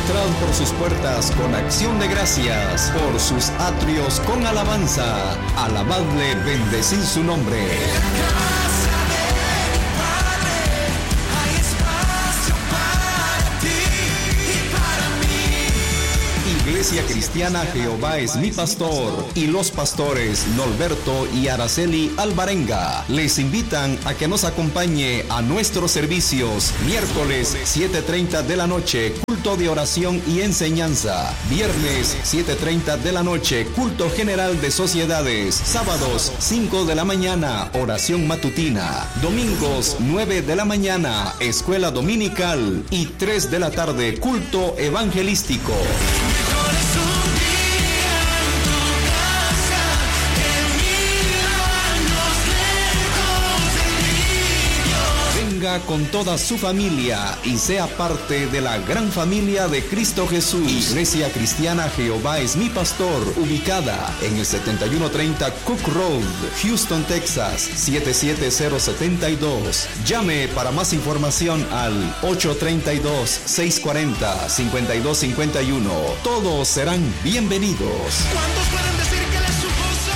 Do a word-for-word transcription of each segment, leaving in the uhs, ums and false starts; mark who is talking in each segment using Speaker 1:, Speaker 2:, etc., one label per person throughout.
Speaker 1: Entrad por sus puertas con acción de gracias, por sus atrios con alabanza. Alabadle, bendecid su nombre. Iglesia Cristiana Jehová es mi pastor y los pastores Norberto y Araceli Alvarenga les invitan a que nos acompañe a nuestros servicios miércoles siete treinta de la noche, culto de oración y enseñanza; viernes siete treinta de la noche, culto general de sociedades; sábados cinco de la mañana, oración matutina; domingos nueve de la mañana, escuela dominical; y tres de la tarde, culto evangelístico. Con toda su familia y sea parte de la gran familia de Cristo Jesús. Iglesia Cristiana Jehová es mi pastor, ubicada en el setenta y uno treinta Cook Road, Houston, Texas siete siete cero siete dos. Llame para más información al ocho tres dos, seis cuatro cero, cinco dos cinco uno. Todos serán bienvenidos.
Speaker 2: ¿Cuántos pueden decir que Él es su gozo?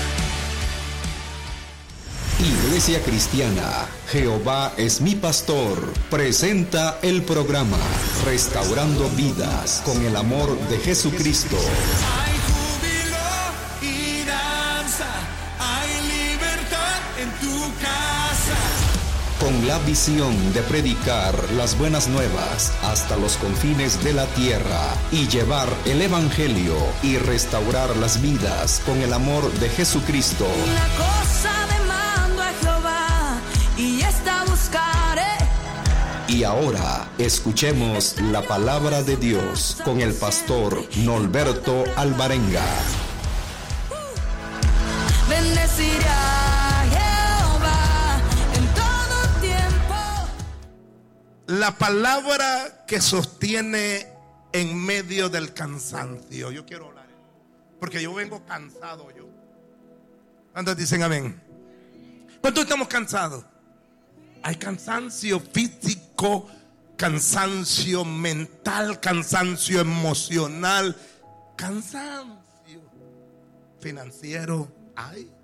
Speaker 1: Iglesia Cristiana Jehová es mi pastor presenta el programa Restaurando Vidas con el amor de Jesucristo.
Speaker 2: Hay júbilo y danza, hay libertad en tu casa.
Speaker 1: Con la visión de predicar las buenas nuevas hasta los confines de la tierra y llevar el evangelio y restaurar las vidas con el amor de Jesucristo.
Speaker 3: Una cosa demando a Jehová y esta buscaré.
Speaker 1: Y ahora escuchemos la palabra de Dios con el pastor Norberto Alvarenga.
Speaker 3: Bendeciré a Jehová en todo tiempo.
Speaker 4: La palabra que sostiene en medio del cansancio. Yo quiero hablar, porque yo vengo cansado yo. ¿Cuántos dicen amén? ¿Cuántos estamos cansados? Hay cansancio físico, cansancio mental, cansancio emocional, cansancio financiero. Hay.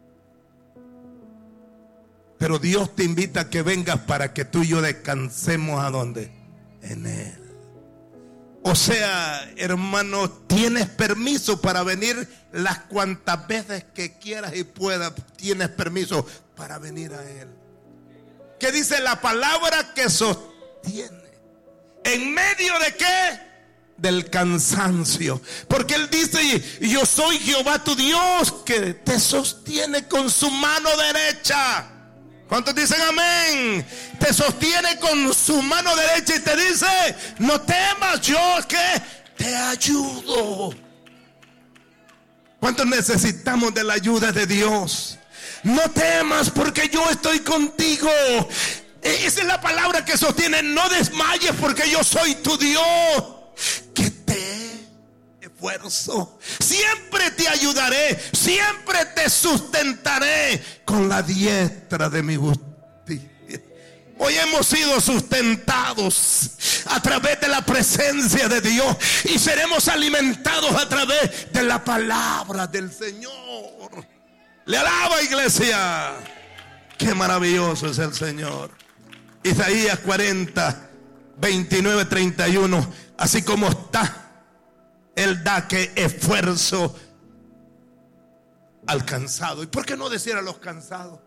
Speaker 4: Pero Dios te invita a que vengas para que tú y yo descansemos. ¿A dónde? En Él. O sea, hermano, tienes permiso para venir las cuantas veces que quieras y puedas. Tienes permiso para venir a Él. ¿Qué dice la palabra que sostiene? ¿En medio de qué? Del cansancio. Porque Él dice: yo soy Jehová tu Dios, que te sostiene con su mano derecha. ¿Cuántos dicen amén? Te sostiene con su mano derecha y te dice: no temas, yo que te ayudo. ¿Cuántos necesitamos de la ayuda de Dios? No temas, porque yo estoy contigo. Esa es la palabra que sostiene. No desmayes, porque yo soy tu Dios, que te esfuerzo. Siempre te ayudaré, siempre te sustentaré con la diestra de mi justicia. Hoy hemos sido sustentados a través de la presencia de Dios y seremos alimentados a través de la palabra del Señor. Le alaba, iglesia. Qué maravilloso es el Señor. Isaías cuarenta, veintinueve, treinta y uno. Así como está, Él da que esfuerzo al cansado. ¿Y por qué no decir a los cansados?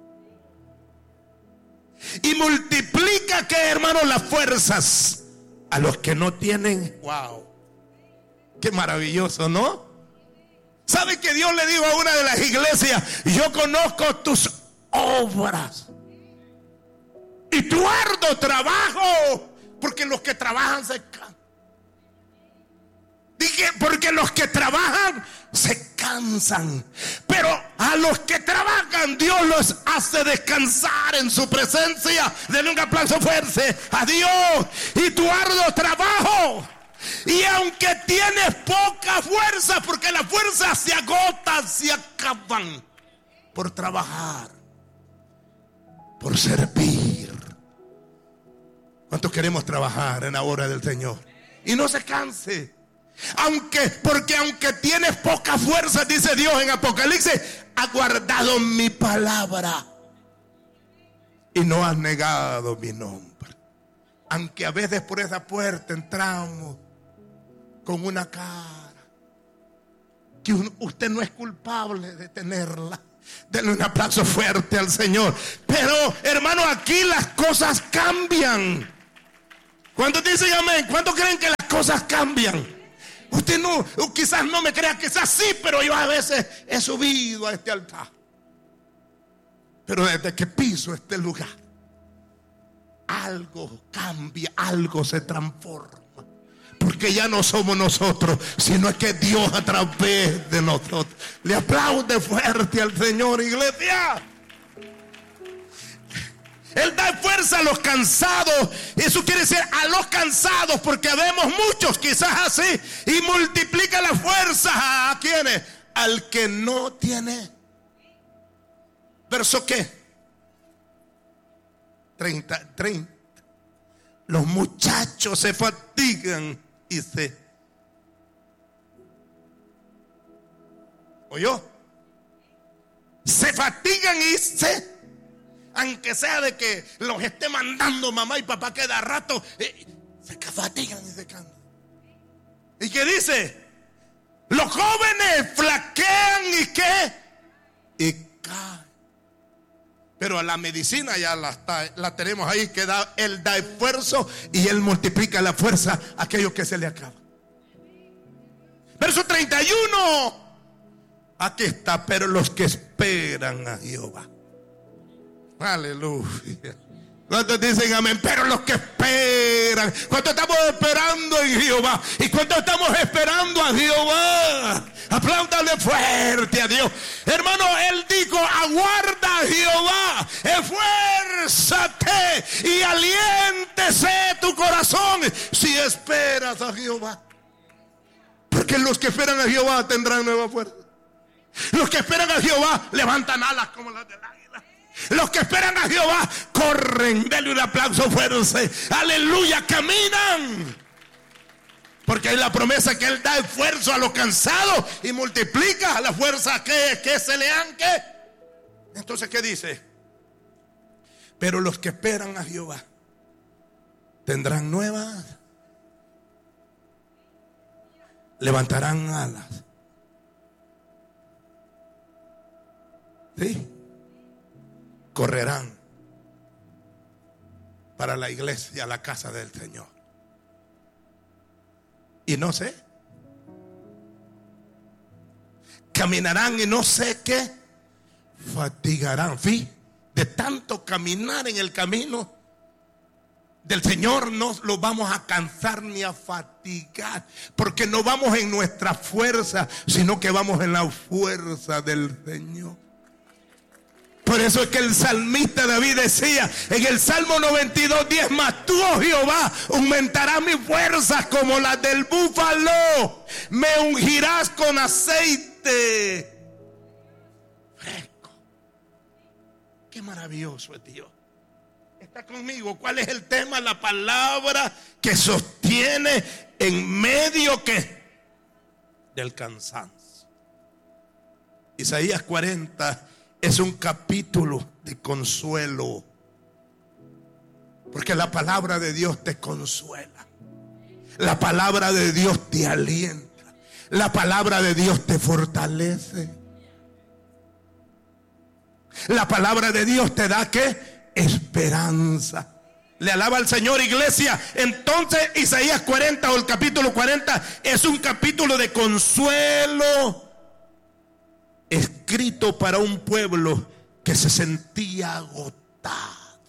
Speaker 4: Y multiplica, que hermano, las fuerzas a los que no tienen. Wow, qué maravilloso, ¿no? ¿Sabe que Dios le dijo a una de las iglesias: yo conozco tus obras y tu arduo trabajo? Porque los que trabajan se cansan. Dije, porque los que trabajan se cansan, pero a los que trabajan Dios los hace descansar en su presencia. Denle un aplauso fuerte a Dios. Y tu arduo trabajo, y aunque tienes poca fuerza, porque las fuerzas se agotan, se acaban por trabajar, por servir. ¿Cuántos queremos trabajar en la obra del Señor? y no se canse. Aunque, porque aunque tienes poca fuerza, dice Dios en Apocalipsis, has guardado mi palabra y no has negado mi nombre. Aunque a veces por esa puerta entramos con una cara que usted no es culpable de tenerla. Denle un aplauso fuerte al Señor. Pero hermano, aquí las cosas cambian. ¿Cuántos dicen amén? ¿Cuántos creen que las cosas cambian? Usted no, quizás no me crea, quizás sí, pero yo a veces he subido a este altar. Pero desde que piso este lugar, algo cambia, algo se transforma. Porque ya no somos nosotros, sino es que Dios a través de nosotros. Le aplaude fuerte al Señor, iglesia. Él da fuerza a los cansados. Eso quiere decir a los cansados, porque vemos muchos quizás así. Y multiplica la fuerza a quienes, al que no tiene. ¿Verso qué? treinta, treinta. Los muchachos se fatigan y se... ¿oyó? Se fatigan y se... aunque sea de que los esté mandando mamá y papá cada rato, eh, se fatigan y se cansan. ¿Y qué dice? Los jóvenes flaquean y qué, y caen. Pero a la medicina ya la, está, la tenemos ahí, que da, Él da esfuerzo y Él multiplica la fuerza a aquellos que se le acaba. Verso treinta y uno. Aquí está, pero los que esperan a Jehová. Aleluya. ¿Cuántos dicen amén? Pero los que esperan. ¿Cuántos estamos esperando en Jehová? ¿Y cuántos estamos esperando a Jehová? Apláudale fuerte a Dios. Hermano, Él dijo, aguarda a Jehová, esfuérzate y aliéntese tu corazón si esperas a Jehová. Porque los que esperan a Jehová tendrán nueva fuerza. Los que esperan a Jehová levantan alas como las del águila. Los que esperan a Jehová corren. Denle un aplauso fuerte. Aleluya, caminan. Porque hay la promesa que Él da esfuerzo a los cansados y multiplica a la fuerza que, que se le han que. Entonces, ¿qué dice? Pero los que esperan a Jehová tendrán nuevas, levantarán alas. ¿Sí? Correrán para la iglesia, la casa del Señor. Y no sé, caminarán y no sé qué, fatigarán. ¿Sí? De tanto caminar en el camino del Señor no lo vamos a cansar ni a fatigar, porque no vamos en nuestra fuerza, sino que vamos en la fuerza del Señor. Por eso es que el salmista David decía en el Salmo noventa y dos, diez, mas tú, oh Jehová, aumentarás mis fuerzas como las del búfalo, me ungirás con aceite fresco. Qué maravilloso es Dios. Está conmigo. ¿Cuál es el tema? La palabra que sostiene en medio que del cansancio. Isaías cuarenta es un capítulo de consuelo, porque la palabra de Dios te consuela, la palabra de Dios te alienta, la palabra de Dios te fortalece, la palabra de Dios te da ¿qué? Esperanza. Le alaba al Señor, iglesia. Entonces Isaías cuarenta o el capítulo cuarenta es un capítulo de consuelo, escrito para un pueblo que se sentía agotado.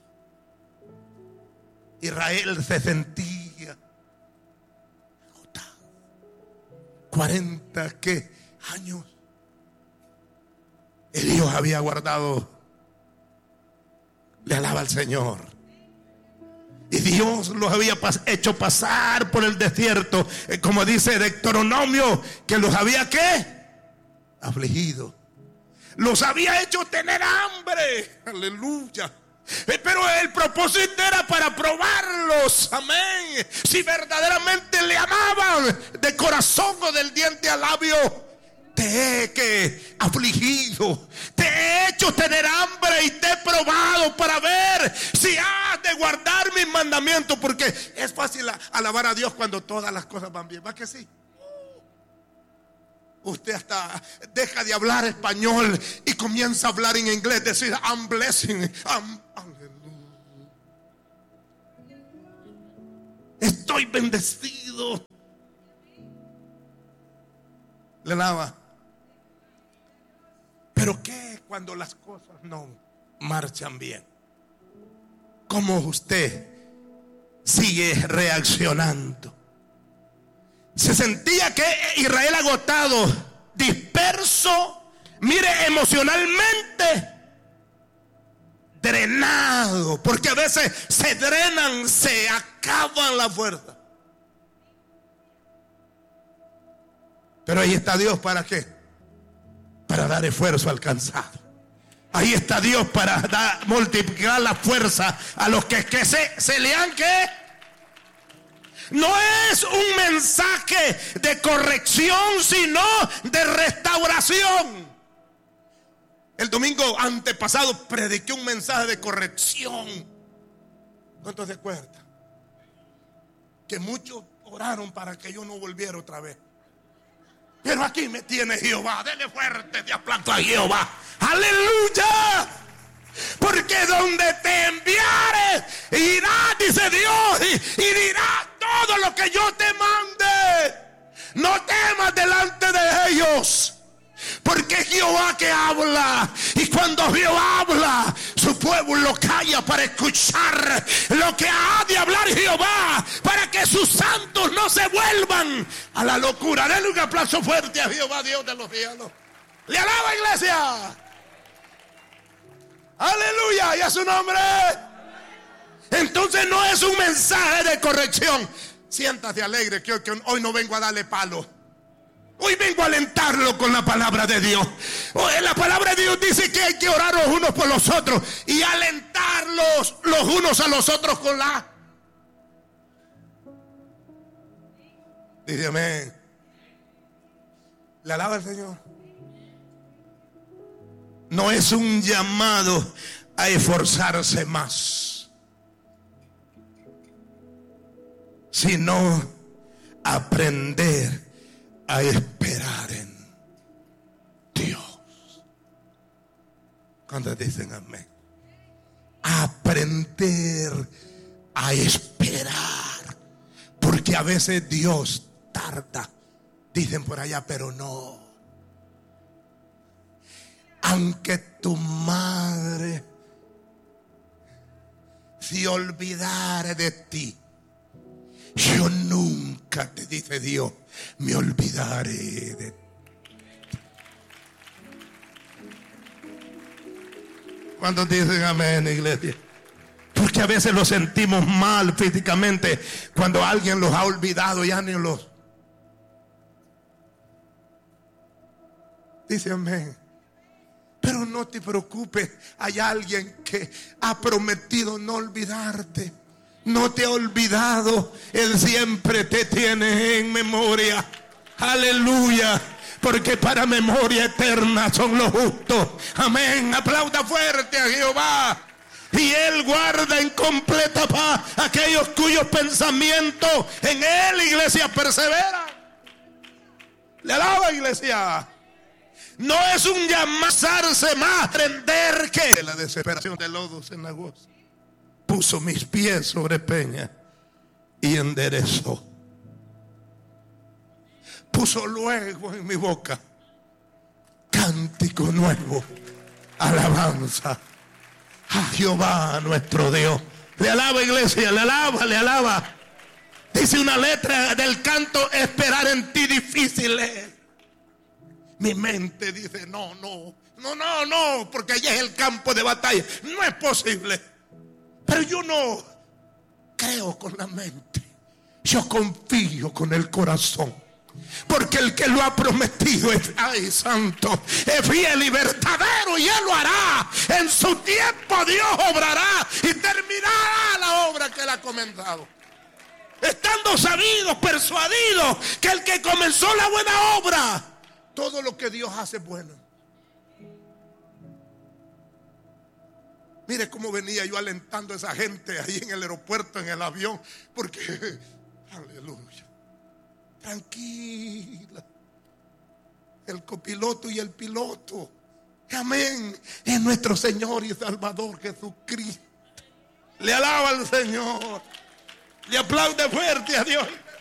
Speaker 4: Israel se sentía agotado. cuarenta ¿qué? años. Y Dios había guardado. Le alaba al Señor. Y Dios los había pas- hecho pasar por el desierto, eh, como dice Deuteronomio, que los había ¿qué? Afligido. Los había hecho tener hambre. Aleluya. Pero el propósito era para probarlos, amén. Si verdaderamente le amaban de corazón o del diente al labio. Te he que afligido, te he hecho tener hambre y te he probado para ver si has de guardar mis mandamientos. Porque es fácil alabar a Dios cuando todas las cosas van bien, ¿va que sí? Usted hasta deja de hablar español y comienza a hablar en inglés, decir I'm blessing, I'm, estoy bendecido. Le alaba. Pero ¿qué cuando las cosas no marchan bien? ¿Cómo usted sigue reaccionando? Se sentía que Israel agotado, disperso, mire, emocionalmente drenado, porque a veces se drenan, se acaban la fuerza. Pero ahí está Dios, ¿para qué? Para dar esfuerzo al cansado. Ahí está Dios para dar, multiplicar la fuerza a los que, que se, se le han que. No es un mensaje de corrección, sino de restauración. El domingo antepasado prediqué un mensaje de corrección. ¿Cuántos se acuerdan? Que muchos oraron para que yo no volviera otra vez. Pero aquí me tiene Jehová. Dele fuerte de aplauso a Jehová. Aleluya. Porque donde te enviare, irás, dice Dios, y, y dirás todo lo que yo te mande. No temas delante de ellos, porque es Jehová que habla. Y cuando Jehová habla, su pueblo calla para escuchar lo que ha de hablar Jehová, para que sus santos no se vuelvan a la locura. Denle un aplauso fuerte a Jehová, Dios de los cielos. Le alaba, iglesia. Aleluya, y a su nombre. Entonces no es un mensaje de corrección. Siéntate alegre que hoy, que hoy no vengo a darle palo. Hoy vengo a alentarlo con la palabra de Dios. Hoy la palabra de Dios dice que hay que orar los unos por los otros y alentarlos los unos a los otros con la. Dice amén. Le alaba al Señor. No es un llamado a esforzarse más, sino aprender a esperar en Dios. ¿Cuántos dicen amén? Aprender a esperar, porque a veces Dios tarda, dicen por allá, pero no. Aunque tu madre se olvidara de ti, yo nunca, te dice Dios, me olvidaré de ti. ¿Cuántos dicen amén, iglesia? Porque a veces lo sentimos mal físicamente cuando alguien los ha olvidado, ya ni los. Dice amén. Pero no te preocupes, hay alguien que ha prometido no olvidarte. No te ha olvidado, Él siempre te tiene en memoria. Aleluya, porque para memoria eterna son los justos. Amén, aplauda fuerte a Jehová. Y Él guarda en completa paz aquellos cuyos pensamientos en Él, iglesia, perseveran. Le alaba, iglesia. No es un llamarse más, aprender que de la desesperación de lodo cenagoso. Puso mis pies sobre peña y enderezó. Puso luego en mi boca cántico nuevo, alabanza a Jehová nuestro Dios. Le alaba, iglesia, le alaba, le alaba. Dice una letra del canto: esperar en ti difícil es. Mi mente dice no, no, no, no, no, porque allí es el campo de batalla. No es posible. Pero yo no creo con la mente, yo confío con el corazón. Porque el que lo ha prometido es, ay santo, es fiel y verdadero, y Él lo hará. En su tiempo Dios obrará y terminará la obra que Él ha comenzado. Estando sabidos, persuadidos, que el que comenzó la buena obra, todo lo que Dios hace es bueno. Mire cómo venía yo alentando a esa gente ahí en el aeropuerto, en el avión, porque, aleluya, tranquila, el copiloto y el piloto, amén, es nuestro Señor y Salvador Jesucristo. Le alaba al Señor, le aplaude fuerte a Dios.